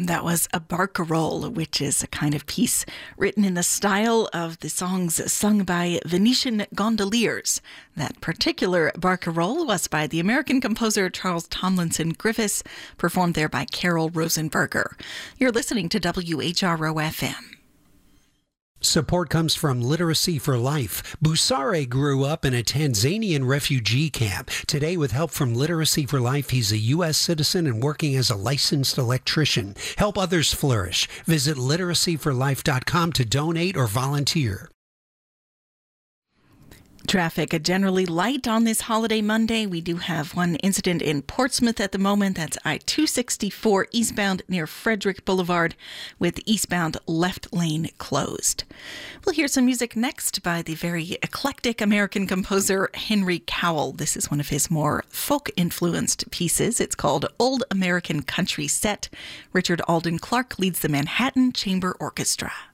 That was a barcarolle, which is a kind of piece written in the style of the songs sung by Venetian gondoliers. That particular barcarolle was by the American composer Charles Tomlinson Griffiths, performed there by Carol Rosenberger. You're listening to WHRO-FM. Support comes from Literacy for Life. Busare grew up in a Tanzanian refugee camp. Today, with help from Literacy for Life, he's a U.S. citizen and working as a licensed electrician. Help others flourish. Visit literacyforlife.com to donate or volunteer. Traffic generally light on this holiday Monday. We do have one incident in Portsmouth at the moment. That's I-264 eastbound near Frederick Boulevard with eastbound left lane closed. We'll hear some music next by the very eclectic American composer Henry Cowell. This is one of his more folk-influenced pieces. It's called Old American Country Set. Richard Alden Clark leads the Manhattan Chamber Orchestra.